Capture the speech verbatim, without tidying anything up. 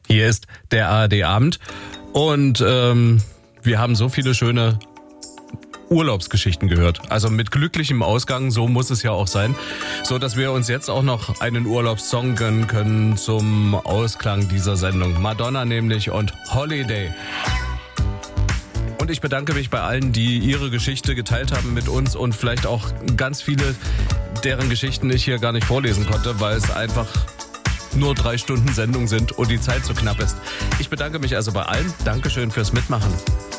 Hier ist der A R D-Abend und ähm, wir haben so viele schöne Urlaubsgeschichten gehört. Also mit glücklichem Ausgang, so muss es ja auch sein. So, dass wir uns jetzt auch noch einen Urlaubssong gönnen können zum Ausklang dieser Sendung. Madonna nämlich und Holiday. Und ich bedanke mich bei allen, die ihre Geschichte geteilt haben mit uns und vielleicht auch ganz viele, deren Geschichten ich hier gar nicht vorlesen konnte, weil es einfach nur drei Stunden Sendung sind und die Zeit so knapp ist. Ich bedanke mich also bei allen. Dankeschön fürs Mitmachen.